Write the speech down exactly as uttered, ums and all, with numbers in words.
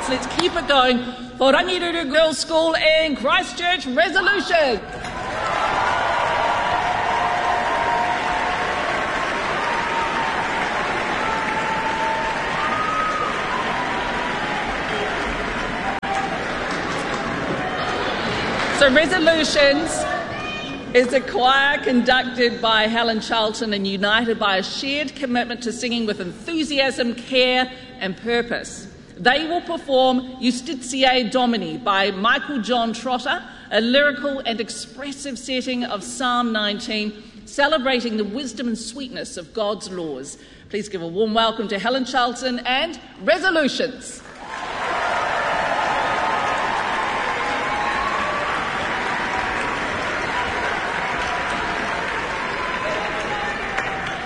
hearts. Let's keep it going for Rangiruru Girls' School in Christchurch Resolution. So Resolutions is a choir conducted by Helen Charlton and united by a shared commitment to singing with enthusiasm, care and purpose. They will perform Justitiae Domini by Michael John Trotter, a lyrical and expressive setting of Psalm nineteen, celebrating the wisdom and sweetness of God's laws. Please give a warm welcome to Helen Charlton and Resolutions.